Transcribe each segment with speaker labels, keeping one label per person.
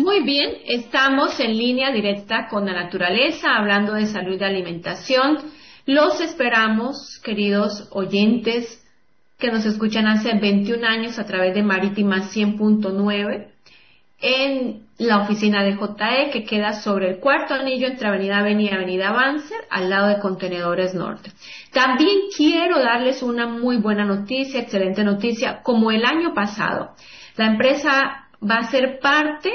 Speaker 1: Muy bien, estamos en línea directa con la naturaleza, hablando de salud y de alimentación. Los esperamos, queridos oyentes, que nos escuchan hace 21 años a través de Marítima 100.9, en la oficina de JE, que queda sobre el cuarto anillo entre Avenida Beni y Avenida Banzer, al lado de Contenedores Norte. También quiero darles una muy buena noticia, excelente noticia, como el año pasado. La empresa va a ser parte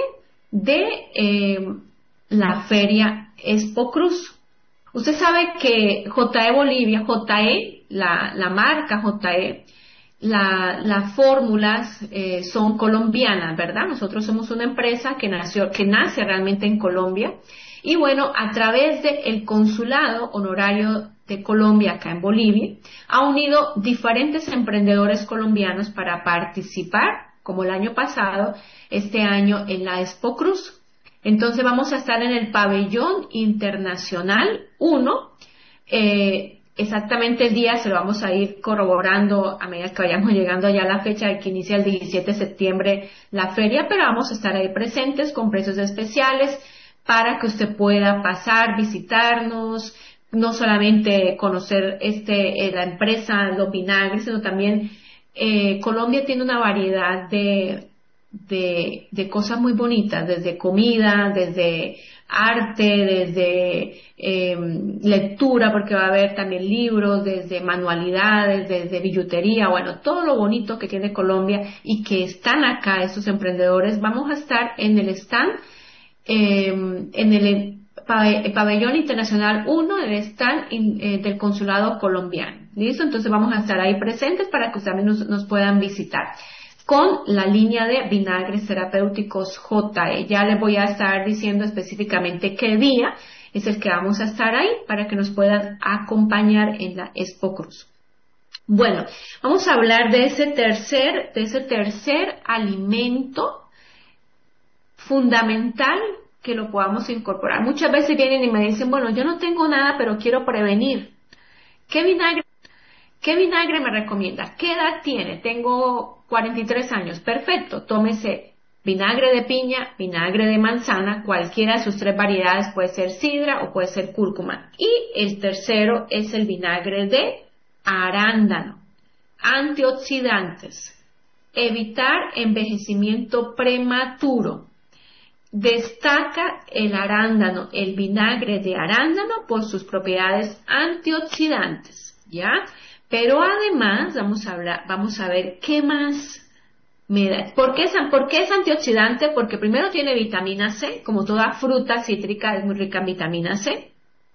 Speaker 1: de la feria Expo Cruz. Usted sabe que JE Bolivia, JE, la marca JE, las fórmulas son colombianas, ¿verdad? Nosotros somos una empresa que nace realmente en Colombia. Y bueno, a través del Consulado Honorario de Colombia acá en Bolivia, ha unido diferentes emprendedores colombianos para participar, como el año pasado, este año en la Expo Cruz. Entonces vamos a estar en el Pabellón Internacional 1, exactamente el día se lo vamos a ir corroborando a medida que vayamos llegando allá a la fecha de que inicia el 17 de septiembre la feria, pero vamos a estar ahí presentes con precios especiales para que usted pueda pasar, visitarnos, no solamente conocer la empresa, los vinagres, sino también Colombia tiene una variedad de cosas muy bonitas, desde comida, desde arte, desde lectura, porque va a haber también libros, desde manualidades, desde billutería, bueno, todo lo bonito que tiene Colombia y que están acá estos emprendedores. Vamos a estar en el stand, en el Pabellón Internacional 1, el stand del Consulado Colombiano. ¿Listo? Entonces vamos a estar ahí presentes para que también nos puedan visitar con la línea de vinagres terapéuticos JE. Ya les voy a estar diciendo específicamente qué día es el que vamos a estar ahí para que nos puedan acompañar en la Expo Cruz. Bueno, vamos a hablar de ese tercer alimento fundamental que lo podamos incorporar. Muchas veces vienen y me dicen, bueno, yo no tengo nada, pero quiero prevenir. ¿Qué vinagre me recomienda? ¿Qué edad tiene? Tengo 43 años. Perfecto, tómese vinagre de piña, vinagre de manzana, cualquiera de sus tres variedades, puede ser sidra o puede ser cúrcuma. Y el tercero es el vinagre de arándano. Antioxidantes. Evitar envejecimiento prematuro. Destaca el arándano, el vinagre de arándano por sus propiedades antioxidantes, ¿ya? Pero además vamos a ver qué más me da. ¿Por qué es antioxidante? Porque primero tiene vitamina C, como toda fruta cítrica es muy rica en vitamina C.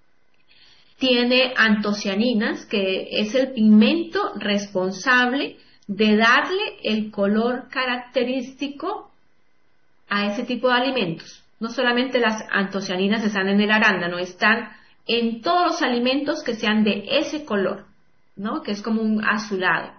Speaker 1: Tiene antocianinas, que es el pigmento responsable de darle el color característico a ese tipo de alimentos. No solamente las antocianinas están en el arándano, están en todos los alimentos que sean de ese color, ¿no? Que es como un azulado.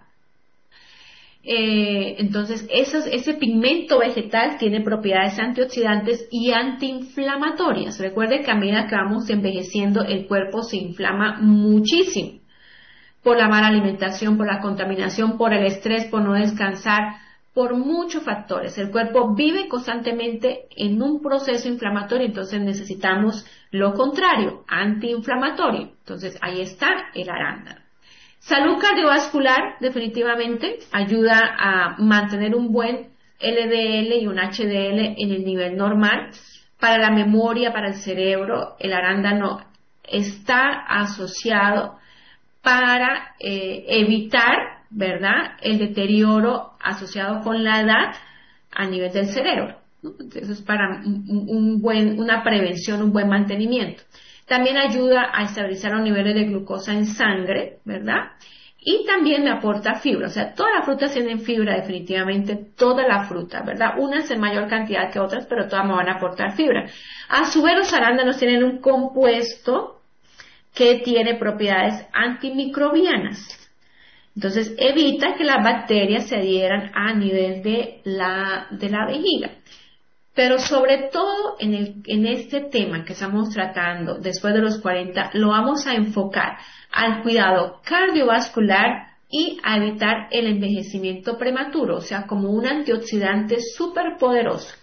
Speaker 1: Entonces, ese pigmento vegetal tiene propiedades antioxidantes y antiinflamatorias. Recuerde que a medida que vamos envejeciendo, el cuerpo se inflama muchísimo por la mala alimentación, por la contaminación, por el estrés, por no descansar, por muchos factores. El cuerpo vive constantemente en un proceso inflamatorio, entonces necesitamos lo contrario, antiinflamatorio. Entonces ahí está el arándano. Salud cardiovascular, definitivamente, ayuda a mantener un buen LDL y un HDL en el nivel normal. Para la memoria, para el cerebro, el arándano está asociado para evitar, ¿verdad?, el deterioro asociado con la edad a nivel del cerebro, ¿no? Eso es para una prevención, un buen mantenimiento. También ayuda a estabilizar los niveles de glucosa en sangre, ¿verdad? Y también me aporta fibra. O sea, todas las frutas tienen fibra, definitivamente, toda la fruta, ¿verdad? Unas en mayor cantidad que otras, pero todas me van a aportar fibra. A su vez, los arándanos tienen un compuesto que tiene propiedades antimicrobianas. Entonces, evita que las bacterias se adhieran a nivel de la vejiga. Pero sobre todo en este tema que estamos tratando después de los 40, lo vamos a enfocar al cuidado cardiovascular y a evitar el envejecimiento prematuro, o sea, como un antioxidante súper poderoso.